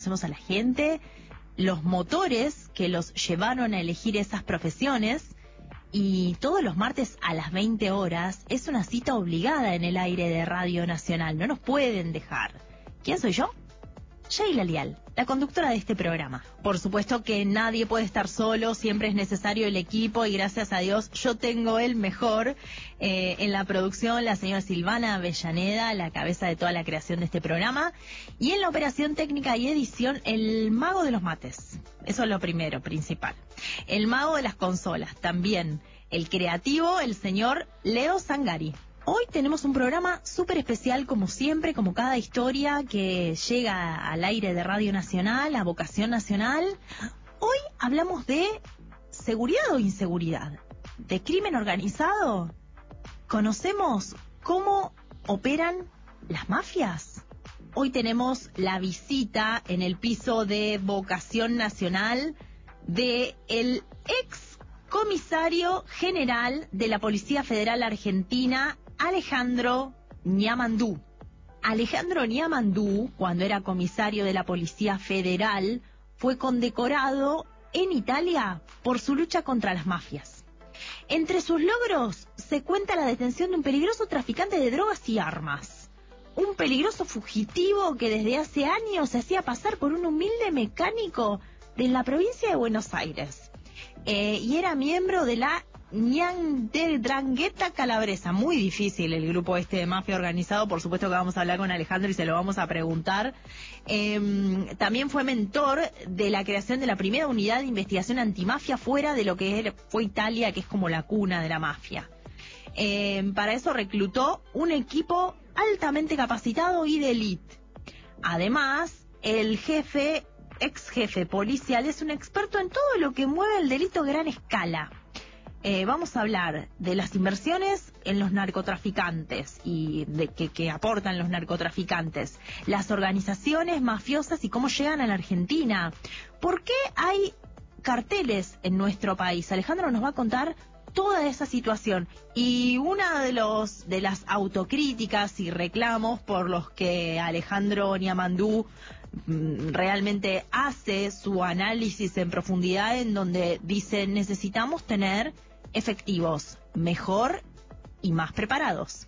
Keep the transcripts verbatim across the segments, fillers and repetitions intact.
conocemos a la gente, los motores que los llevaron a elegir esas profesiones. Y todos los martes a las veinte horas es una cita obligada en el aire de Radio Nacional. No nos pueden dejar. ¿Quién soy yo? Sheila Lial, la conductora de este programa. Por supuesto que nadie puede estar solo, siempre es necesario el equipo y gracias a Dios yo tengo el mejor. Eh, en la producción, la señora Silvana Avellaneda, la cabeza de toda la creación de este programa. Y en la operación técnica y edición, el mago de los mates. Eso es lo primero, principal. El mago de las consolas, también. El creativo, el señor Leo Zangari. Hoy tenemos un programa súper especial, como siempre, como cada historia que llega al aire de Radio Nacional, a Vocación Nacional. Hoy hablamos de seguridad o inseguridad, de crimen organizado. ¿Conocemos cómo operan las mafias? Hoy tenemos la visita en el piso de Vocación Nacional de el ex comisario general de la Policía Federal Argentina, Alejandro Niamandú. Alejandro Niamandú, cuando era comisario de la Policía Federal, fue condecorado en Italia por su lucha contra las mafias. Entre sus logros se cuenta la detención de un peligroso traficante de drogas y armas. Un peligroso fugitivo que desde hace años se hacía pasar por un humilde mecánico de la provincia de Buenos Aires. Eh, y era miembro de la Ñanderdrangheta Calabresa. Muy difícil el grupo este de mafia organizado. Por supuesto que vamos a hablar con Alejandro y se lo vamos a preguntar. Eh, también fue mentor de la creación de la primera unidad de investigación antimafia fuera de lo que fue Italia, que es como la cuna de la mafia. Eh, para eso reclutó un equipo altamente capacitado y de élite. Además, el jefe, ex jefe policial, es un experto en todo lo que mueve el delito a gran escala. Eh, vamos a hablar de las inversiones en los narcotraficantes y de que, que aportan los narcotraficantes, las organizaciones mafiosas y cómo llegan a la Argentina. ¿Por qué hay carteles en nuestro país? Alejandro nos va a contar toda esa situación. Y una de los de las autocríticas y reclamos por los que Alejandro Niamandú realmente hace su análisis en profundidad, en donde dice necesitamos tener efectivos mejor y más preparados.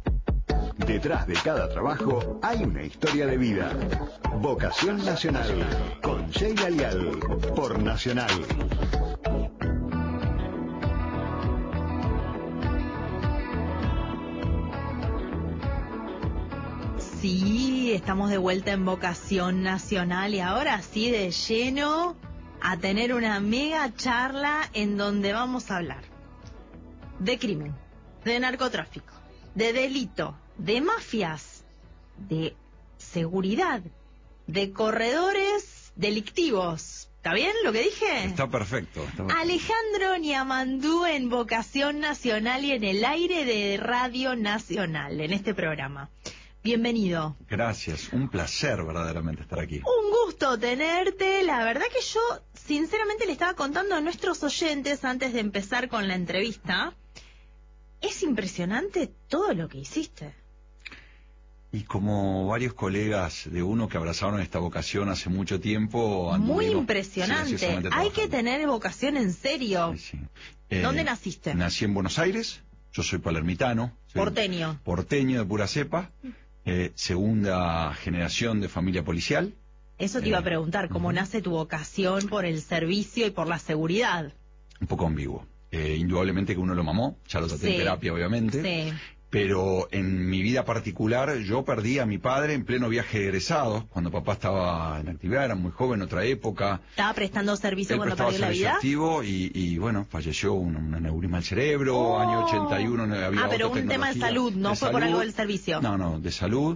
Detrás de cada trabajo hay una historia de vida. Vocación Nacional con Sheila Lial por Nacional. Sí, estamos de vuelta en Vocación Nacional y ahora sí de lleno a tener una mega charla en donde vamos a hablar de crimen, de narcotráfico, de delito, de mafias, de seguridad, de corredores delictivos. ¿Está bien lo que dije? Está perfecto. Está perfecto. Alejandro Niamandú en Vocación Nacional y en el aire de Radio Nacional, en este programa. Bienvenido. Gracias, un placer verdaderamente estar aquí. Un gusto tenerte. La verdad que yo sinceramente le estaba contando a nuestros oyentes antes de empezar con la entrevista. Es impresionante todo lo que hiciste. Y como varios colegas de uno que abrazaron esta vocación hace mucho tiempo... Muy impresionante. Hay que tener vocación en serio. Sí, sí. Eh, ¿Dónde naciste? Nací en Buenos Aires. Yo soy palermitano. Soy porteño. Porteño de pura cepa. Eh, segunda generación de familia policial. Eso te eh, iba a preguntar, ¿cómo uh-huh. nace tu vocación por el servicio y por la seguridad? Un poco ambiguo. Eh, indudablemente que uno lo mamó, ya lo traté sí. en terapia obviamente, sí. pero en mi vida particular yo perdí a mi padre en pleno viaje de egresados, cuando papá estaba en actividad, era muy joven, otra época. ¿Estaba prestando servicio Él cuando perdió la vida? Activo y, y bueno, falleció un, un aneurisma al cerebro, oh. año ochenta y uno, no había Ah, pero un tema de salud, no de fue salud. por algo del servicio. No, no, de salud.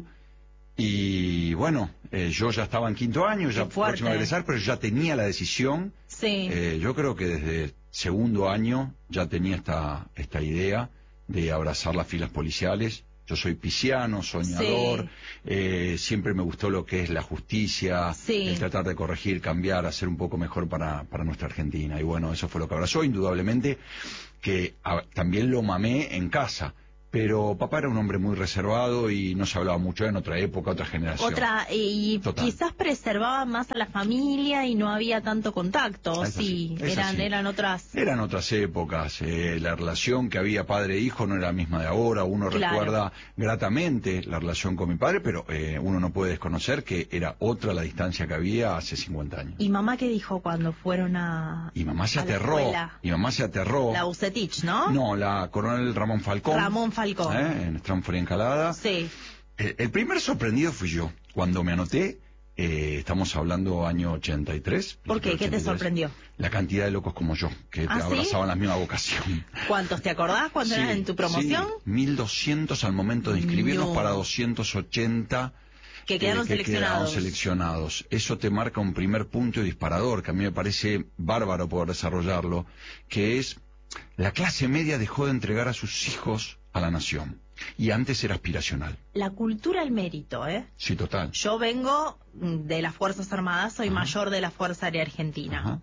Y bueno, eh, yo ya estaba en quinto año, ya próximo a egresar, pero ya tenía la decisión. Sí. Eh, yo creo que desde segundo año ya tenía esta esta idea de abrazar las filas policiales. Yo soy pisciano, soñador, sí. eh, siempre me gustó lo que es la justicia, sí. el tratar de corregir, cambiar, hacer un poco mejor para, para nuestra Argentina. Y bueno, eso fue lo que abrazó, indudablemente, que a, también lo mamé en casa. Pero papá era un hombre muy reservado y no se hablaba mucho en otra época, otra generación. Otra, y Total. quizás preservaba más a la familia y no había tanto contacto, Es así, sí, es eran, así. eran otras... Eran otras épocas, eh, la relación que había padre-hijo no era la misma de ahora, uno Claro. recuerda gratamente la relación con mi padre, pero eh, uno no puede desconocer que era otra la distancia que había hace cincuenta años. ¿Y mamá qué dijo cuando fueron a Y mamá se a la aterró, escuela? y mamá se aterró. La Bucetich, ¿no? No, la coronel Ramón Falcón. Ramón Falcón. ¿eh? En Stratford y Encalada. Sí. El, el primer sorprendido fui yo. Cuando me anoté, eh, estamos hablando año ochenta y tres. ¿Por qué? ¿Qué te sorprendió? La cantidad de locos como yo, que te ¿Ah, sí? abrazaban la misma vocación. ¿Cuántos te acordás cuando Sí, eras en tu promoción? Sí, mil doscientos al momento de inscribirnos No. para doscientos ochenta. Que quedaron eh, que seleccionados. quedaron seleccionados. Eso te marca un primer punto y disparador, que a mí me parece bárbaro poder desarrollarlo, que es la clase media dejó de entregar a sus hijos a la nación. Y antes era aspiracional. La cultura al mérito, ¿eh? Sí, total. Yo vengo de las Fuerzas Armadas, soy Ajá. mayor de la Fuerza Aérea Argentina. Ajá.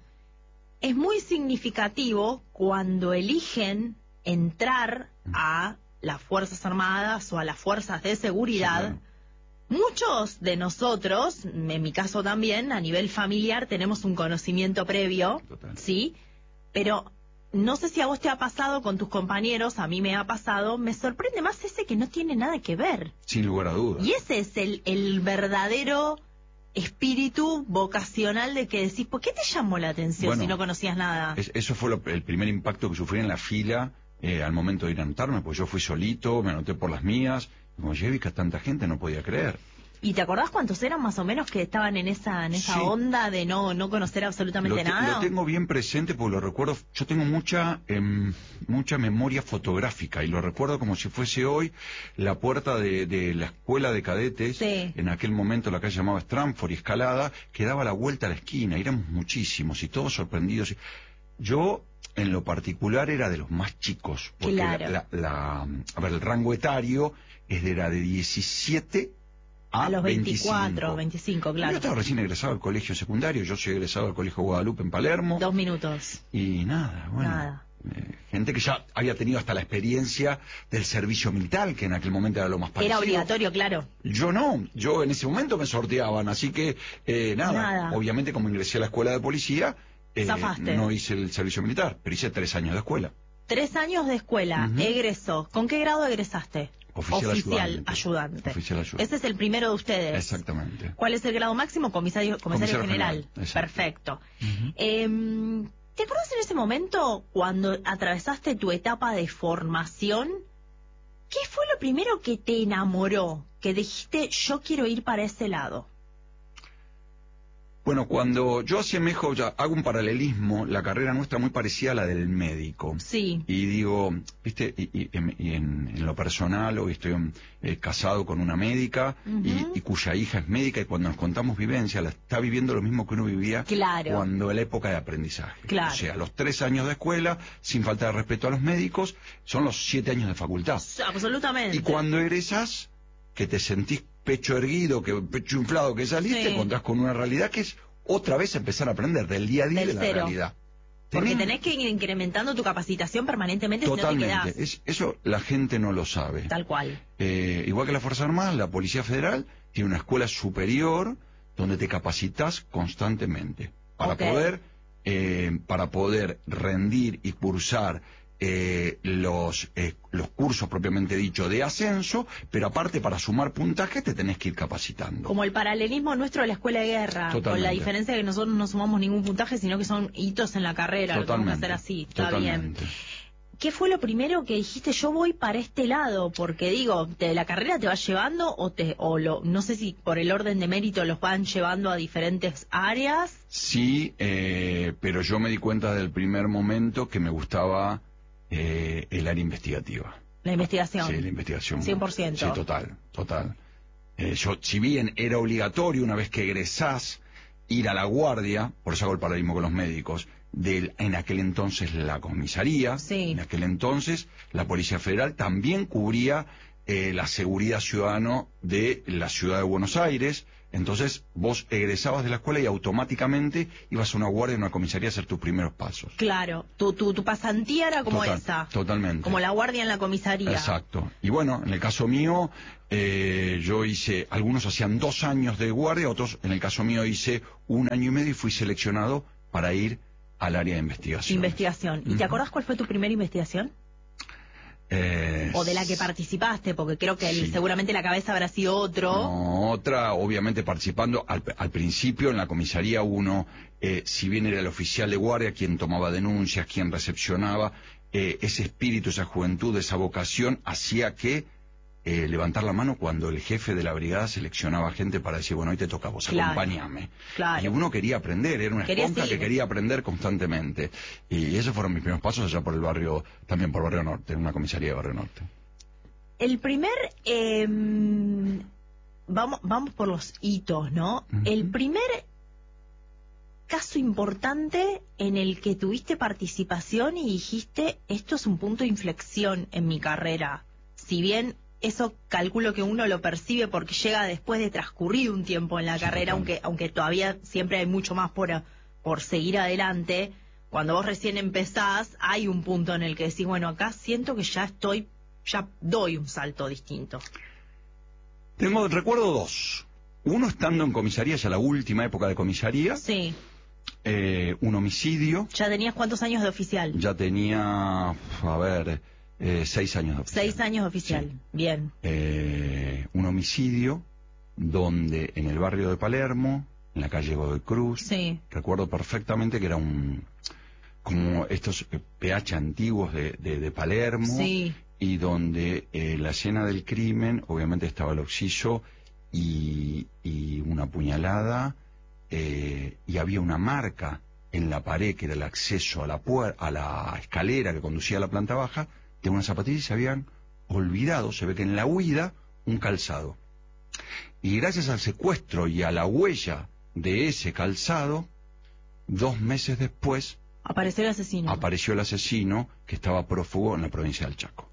Es muy significativo cuando eligen entrar a las Fuerzas Armadas o a las Fuerzas de Seguridad. Sí, claro. Muchos de nosotros, en mi caso también, a nivel familiar, tenemos un conocimiento previo, Total. ¿sí? Pero no sé si a vos te ha pasado con tus compañeros, a mí me ha pasado, me sorprende más ese que no tiene nada que ver. Sin lugar a dudas. Y ese es el, el verdadero espíritu vocacional de que decís, ¿por qué te llamó la atención Bueno, si no conocías nada? Es- eso fue lo- el primer impacto que sufrí en la fila eh, al momento de ir a anotarme, pues yo fui solito, me anoté por las mías, y como llegué vi que tanta gente no podía creer. ¿Y te acordás cuántos eran más o menos que estaban en esa en esa Sí. onda de no no conocer Lo, absolutamente te- nada? lo tengo bien presente porque lo recuerdo, yo tengo mucha em, mucha memoria fotográfica y lo recuerdo como si fuese hoy la puerta de, de la escuela de cadetes, Sí. en aquel momento la calle llamaba Stratford y Escalada, que daba la vuelta a la esquina, y éramos muchísimos y todos sorprendidos. Yo, en lo particular, era de los más chicos, porque Claro. la, la- la- a ver, el rango etario es de, era de diecisiete a, A los veinticuatro, veinticinco. veinticinco, claro. Yo estaba recién egresado al colegio secundario, yo soy egresado al colegio Guadalupe en Palermo. Dos minutos. Y nada, bueno. Nada. eh, gente que ya había tenido hasta la experiencia del servicio militar, que en aquel momento era lo más parecido. Era obligatorio, claro. Yo no, yo en ese momento me sorteaban, así que eh, nada, Nada. obviamente como ingresé a la escuela de policía, eh, Zafaste. no hice el servicio militar, pero hice tres años de escuela. Tres años de escuela, Ujú. egresó. ¿Con qué grado egresaste? Oficial ayudante. ayudante. Oficial ayudante. Ese es el primero de ustedes. Exactamente. ¿Cuál es el grado máximo? Comisario, comisario, Comisario general. general, exacto. Perfecto. Ujú. Em, ¿Te acuerdas en ese momento cuando atravesaste tu etapa de formación? ¿Qué fue lo primero que te enamoró? Que dijiste, yo quiero ir para ese lado. Bueno, cuando yo asemejo, ya hago un paralelismo, la carrera nuestra muy parecida a la del médico. Sí. Y digo, viste, y, y- y en, en lo personal, hoy estoy eh, casado con una médica Ujú. y, y cuya hija es médica, y cuando nos contamos vivencia, la está viviendo lo mismo que uno vivía Claro. cuando en la época de aprendizaje. Claro. O sea, los tres años de escuela, sin falta de respeto a los médicos, son los siete años de facultad. Absolutamente. Y cuando egresas, que te sentís pecho erguido, que pecho inflado que salís, Sí. te encontrás con una realidad que es otra vez empezar a aprender del día a día Del de la cero. realidad. Porque Tenés- tenés que ir incrementando tu capacitación permanentemente si no te Totalmente. quedás. Es- eso la gente no lo sabe. Tal cual. Eh, igual que la Fuerza Armada, la Policía Federal tiene una escuela superior donde te capacitas constantemente para Ok. poder eh, para poder rendir y cursar eh, los eh, los cursos propiamente dicho de ascenso, pero aparte para sumar puntaje te tenés que ir capacitando. Como el paralelismo nuestro de la escuela de guerra, con Totalmente. la diferencia de que nosotros no sumamos ningún puntaje, sino que son hitos en la carrera, lo tenemos que Totalmente. hacer así, está bien. Totalmente. ¿Qué fue lo primero que dijiste? Yo voy para este lado, porque digo, te- la carrera te va llevando o te o lo no sé si por el orden de mérito los van llevando a diferentes áreas. Sí, eh, pero yo me di cuenta del primer momento que me gustaba eh, el área investigativa. La investigación. Sí, la investigación. cien por ciento. Sí, total, total. Eh, yo, si bien era obligatorio una vez que egresás ir a la guardia, por eso hago el paralelismo con los médicos, del, en aquel entonces la comisaría, Sí. en aquel entonces la Policía Federal también cubría eh, la seguridad ciudadana de la ciudad de Buenos Aires. Entonces vos egresabas de la escuela y automáticamente ibas a una guardia en una comisaría a hacer tus primeros pasos. Claro, tu, tu, tu pasantía era como Total, esa. Totalmente. Como la guardia en la comisaría. Exacto. Y bueno, en el caso mío, eh, yo hice, algunos hacían dos años de guardia, otros, en el caso mío, hice un año y medio y fui seleccionado para ir al área de investigación. Investigación. ¿Y uh-huh. te acordás cuál fue tu primera investigación? Eh, o de la que participaste, porque creo que sí. el, seguramente la cabeza habrá sido otro. No, otra, obviamente participando. Al, al principio en la comisaría uno, eh, si bien era el oficial de guardia quien tomaba denuncias, quien recepcionaba, eh, ese espíritu, esa juventud, esa vocación hacía que eh, levantar la mano cuando el jefe de la brigada seleccionaba gente para decir, bueno, hoy te toca a vos, claro, acompáñame. Claro. Y uno quería aprender, era una Quería esponja seguir. que quería aprender constantemente. Y esos fueron mis primeros pasos allá por el barrio, también por Barrio Norte, en una comisaría de Barrio Norte. El primer, eh, vamos, vamos por los hitos, ¿no? Uh-huh. El primer caso importante en el que tuviste participación y dijiste, esto es un punto de inflexión en mi carrera. Si bien eso calculo que uno lo percibe porque llega después de transcurrido un tiempo en la sí, carrera, aunque, aunque todavía siempre hay mucho más por, por seguir adelante. Cuando vos recién empezás, hay un punto en el que decís, bueno, acá siento que ya estoy, ya doy un salto distinto. Tengo, recuerdo dos. Uno estando en comisaría, ya la última época de comisaría. Sí. Eh, un homicidio. ¿Ya tenías cuántos años de oficial? Ya tenía, a ver, eh, seis años de oficial. Seis años de oficial, sí. Bien. Eh, un homicidio donde en el barrio de Palermo, en la calle Godoy Cruz, sí. Recuerdo perfectamente que era un, como estos P H antiguos de, de, de Palermo, sí. Y donde eh, la escena del crimen, obviamente estaba el occiso y, y una puñalada, eh, y había una marca en la pared que era el acceso a la, puer- a la escalera que conducía a la planta baja, de unas zapatillas y se habían olvidado, se ve que en la huida, un calzado. Y gracias al secuestro y a la huella de ese calzado, dos meses después apareció el asesino. Apareció el asesino que estaba prófugo en la provincia del Chaco.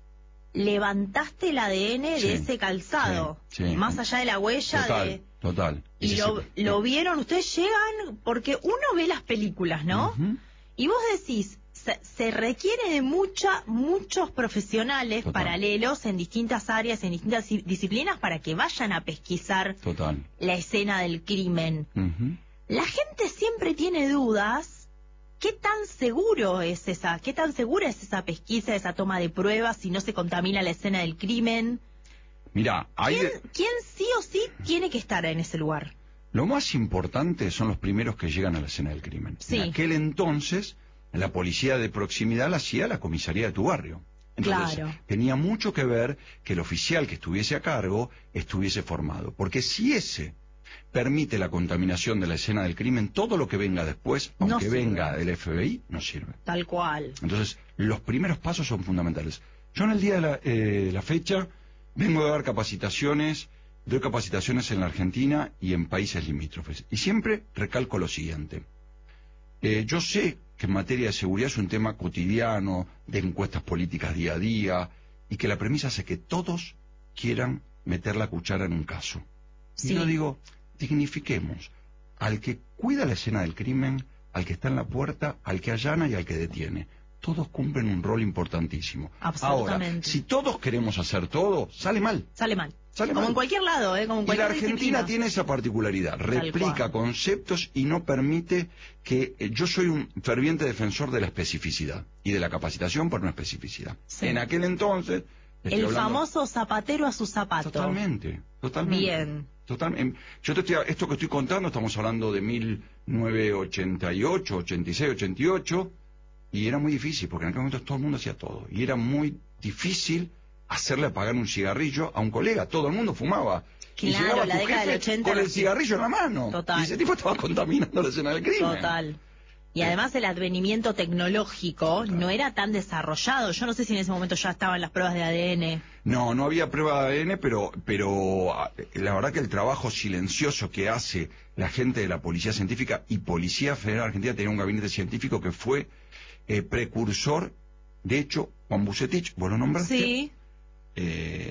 Levantaste el A D N sí, de ese calzado, sí, sí. Más allá de la huella. Total, de... total. Y, y lo, se... lo vieron, ustedes llegan, porque uno ve las películas, ¿no? Uh-huh. Y vos decís, se, se requiere de mucha, muchos profesionales total. Paralelos en distintas áreas, en distintas disciplinas, para que vayan a pesquisar total. La escena del crimen. Uh-huh. La gente siempre tiene dudas. ¿Qué tan seguro es esa, qué tan segura es esa pesquisa, esa toma de pruebas, si no se contamina la escena del crimen? Mira, hay... ¿Quién, ¿Quién sí o sí tiene que estar en ese lugar? Lo más importante son los primeros que llegan a la escena del crimen. Sí. En aquel entonces, la policía de proximidad la hacía la comisaría de tu barrio. Entonces, claro. Tenía mucho que ver que el oficial que estuviese a cargo estuviese formado. Porque si ese permite la contaminación de la escena del crimen, todo lo que venga después, aunque no venga del F B I, no sirve. Tal cual. Entonces, los primeros pasos son fundamentales. Yo en el día de la, eh, de la fecha vengo de dar capacitaciones, doy capacitaciones en la Argentina y en países limítrofes. Y siempre recalco lo siguiente. Eh, yo sé que en materia de seguridad es un tema cotidiano, de encuestas políticas día a día, y que la premisa es que todos quieran meter la cuchara en un caso. Sí. Y yo digo, dignifiquemos al que cuida la escena del crimen, al que está en la puerta, al que allana y al que detiene. Todos cumplen un rol importantísimo. Absolutamente. Ahora, si todos queremos hacer todo, sale mal. Sale mal. Sale Como mal. en cualquier lado, ¿eh? Como en cualquier Y la Argentina disciplina. Tiene esa particularidad, replica conceptos y no permite que... Eh, yo soy un ferviente defensor de la especificidad y de la capacitación por una especificidad. Sí. En aquel entonces... El hablando... famoso zapatero a su zapato. Totalmente, totalmente. Bien. Totalmente. Yo te estoy, esto que estoy contando, estamos hablando de mil novecientos ochenta y ocho, ochenta y seis, ochenta y ocho, y era muy difícil, porque en aquel momento todo el mundo hacía todo, y era muy difícil hacerle apagar un cigarrillo a un colega, todo el mundo fumaba. Claro, y llegaba la tu década jefe del ochenta. con el cigarrillo en la mano. Total. Y ese tipo estaba contaminando la escena del crimen. Total. Y además el advenimiento tecnológico Total. No era tan desarrollado. Yo no sé si en ese momento ya estaban las pruebas de A D N. No, no había prueba de A D N, pero, pero la verdad que el trabajo silencioso que hace la gente de la Policía Científica y Policía Federal Argentina tenía un gabinete científico que fue eh, precursor. De hecho, Juan Bucetich, vos lo nombraste. Sí. Eh,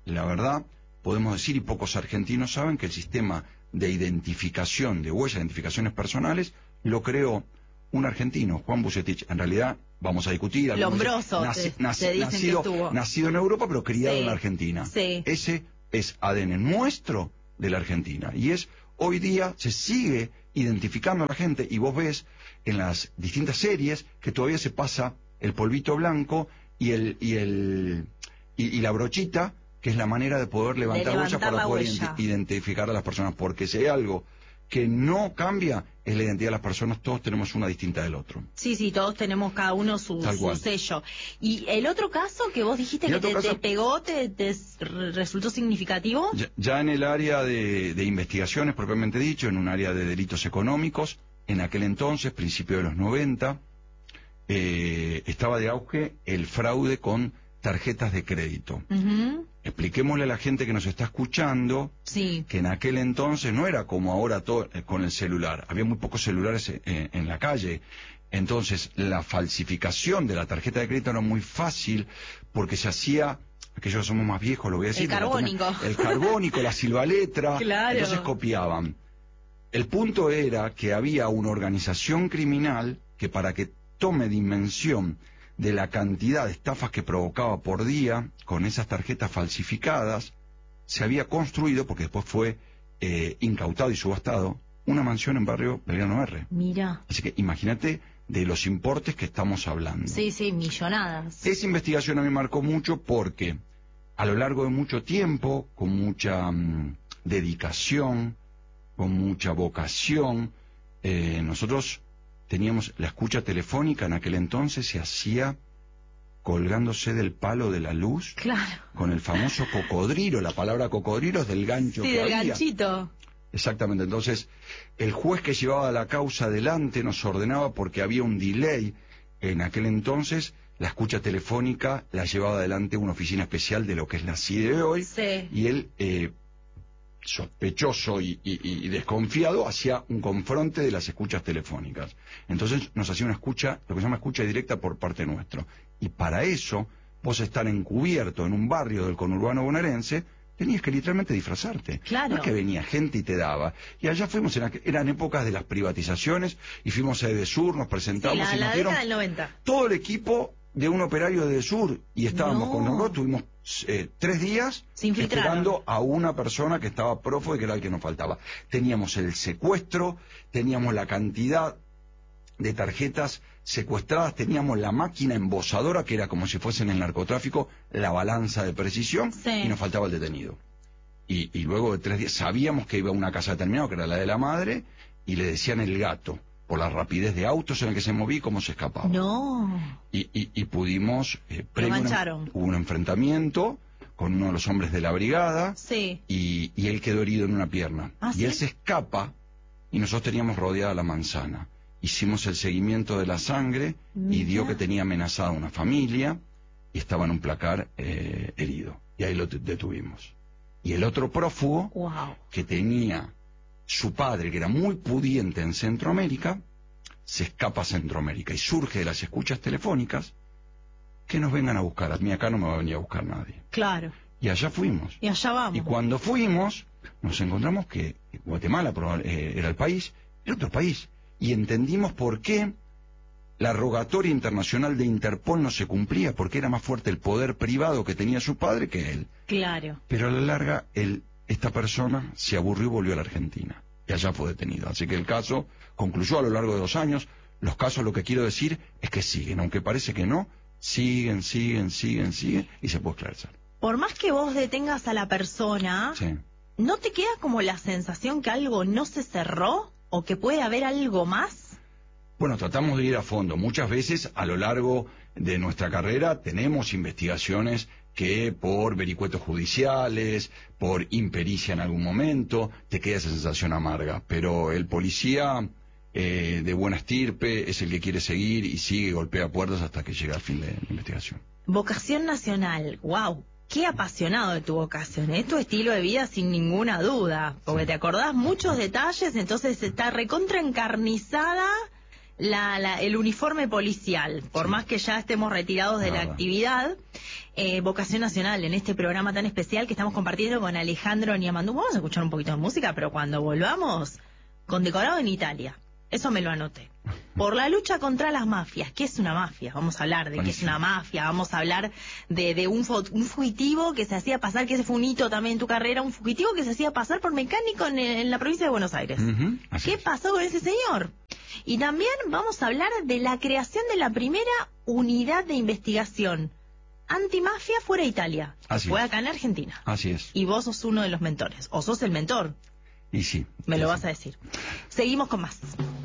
la verdad, podemos decir, y pocos argentinos saben, que el sistema de identificación, de huellas, identificaciones personales, lo creó un argentino, Juan Bucetich. En realidad, vamos a discutir... Lombroso, naci, te, naci, te dicen nacido, que estuvo. nacido en Europa, pero criado sí, en la Argentina. Sí. Ese es A D N nuestro de la Argentina. Y es, hoy día, se sigue identificando a la gente, y vos ves en las distintas series que todavía se pasa el polvito blanco y el y el y, y la brochita, que es la manera de poder levantar, de huellas para poder huella. identificar a las personas, porque si hay algo que no cambia es la identidad de las personas. Todos tenemos una distinta del otro. Sí, sí, todos tenemos cada uno su, su sello. Y el otro caso que vos dijiste que te, caso, te pegó, te, te resultó significativo. Ya, ya en el área de, de investigaciones, propiamente dicho, en un área de delitos económicos, en aquel entonces, principio de los noventa, eh, estaba de auge el fraude con tarjetas de crédito. Uh-huh. Expliquémosle a la gente que nos está escuchando sí. que en aquel entonces no era como ahora todo, eh, con el celular. Había muy pocos celulares eh, en la calle. Entonces, la falsificación de la tarjeta de crédito era muy fácil porque se hacía, aquellos que somos más viejos, lo voy a decir. El carbónico. El carbónico, la silbaletra. Claro. Entonces copiaban. El punto era que había una organización criminal que, para que tome dimensión de la cantidad de estafas que provocaba por día con esas tarjetas falsificadas, se había construido, porque después fue eh, incautado y subastado, una mansión en barrio Belgrano R. Mira. Así que imagínate de los importes que estamos hablando. Sí, sí, millonadas. Esa investigación a mí me marcó mucho porque a lo largo de mucho tiempo, con mucha um, dedicación, con mucha vocación, eh, nosotros teníamos la escucha telefónica. En aquel entonces se hacía colgándose del palo de la luz, claro, con el famoso cocodrilo. La palabra cocodrilo es del gancho sí, que del había. ganchito. Exactamente. Entonces, el juez que llevaba la causa adelante nos ordenaba, porque había un delay en aquel entonces, la escucha telefónica la llevaba adelante una oficina especial de lo que es la C I D E hoy, sí. Y él, eh, sospechoso y, y, y desconfiado, hacía un confronte de las escuchas telefónicas. Entonces nos hacía una escucha, lo que se llama escucha directa por parte nuestro. Y para eso, vos estar encubierto en un barrio del conurbano bonaerense, tenías que literalmente disfrazarte. Claro. No es que venía gente y te daba. Y allá fuimos, en aqu- eran épocas de las privatizaciones, y fuimos a Edesur, nos presentamos, sí, la, y nos la dieron década del noventa. todo el equipo de un operario de Edesur, y estábamos No. con nosotros, tuvimos eh, tres días Se infiltraron. esperando a una persona que estaba prófuga, que era el que nos faltaba. Teníamos el secuestro, teníamos la cantidad de tarjetas secuestradas, teníamos la máquina embosadora, que era como si fuese en el narcotráfico, la balanza de precisión, sí. Y nos faltaba el detenido. Y, y luego de tres días sabíamos que iba a una casa determinada, que era la de la madre, y le decían el gato, por la rapidez de autos en el que se movía y cómo se escapaba. No. Y, y, y pudimos... Eh, Lo mancharon. Hubo un enfrentamiento con uno de los hombres de la brigada, sí. y, y él quedó herido en una pierna. ¿Ah, y sí? él se escapa, y nosotros teníamos rodeada la manzana. Hicimos el seguimiento de la sangre, Mira. Y dio que tenía amenazada una familia, y estaba en un placar eh, herido. Y ahí lo detuvimos. Y el otro prófugo, wow. que tenía su padre, que era muy pudiente en Centroamérica, se escapa a Centroamérica y surge de las escuchas telefónicas, que nos vengan a buscar. A mí acá no me va a venir a buscar nadie. Claro. Y allá fuimos. Y allá vamos. Y cuando fuimos, nos encontramos que Guatemala eh, era el país, era otro país. Y entendimos por qué la rogatoria internacional de Interpol no se cumplía, porque era más fuerte el poder privado que tenía su padre que él. Claro. Pero a la larga, él, esta persona se aburrió y volvió a la Argentina. Y allá fue detenido. Así que el caso concluyó a lo largo de los años. Los casos, lo que quiero decir, es que siguen. Aunque parece que no, siguen, siguen, siguen, siguen, y se puede esclarecer. Por más que vos detengas a la persona, Sí. ¿no te queda como la sensación que algo no se cerró? ¿O que puede haber algo más? Bueno, tratamos de ir a fondo. Muchas veces a lo largo de nuestra carrera tenemos investigaciones que por vericuetos judiciales, por impericia en algún momento, te queda esa sensación amarga. Pero el policía eh, de buena estirpe es el que quiere seguir y sigue, golpea puertas hasta que llega al fin de la investigación. Vocación nacional, wow. Qué apasionado de tu vocación, es tu estilo de vida sin ninguna duda, porque te acordás muchos detalles, entonces está recontra encarnizada la, la, el uniforme policial, por Sí. más que ya estemos retirados de la Nada. actividad. eh, Vocación Nacional, en este programa tan especial que estamos compartiendo con Alejandro Niamandú. Vamos a escuchar un poquito de música, pero cuando volvamos, condecorado en Italia. Eso me lo anoté. Por la lucha contra las mafias. ¿Qué es una mafia? Vamos a hablar de qué es una mafia. Vamos a hablar de, de un, un fugitivo que se hacía pasar, que ese fue un hito también en tu carrera, un fugitivo que se hacía pasar por mecánico en, en la provincia de Buenos Aires. Uh-huh, ¿Qué es. pasó con ese señor? Y también vamos a hablar de la creación de la primera unidad de investigación antimafia fuera de Italia. Así fue es. acá en Argentina. Así es. Y vos sos uno de los mentores. O sos el mentor. Y sí. Me sí, lo sí. vas a decir. Seguimos con más.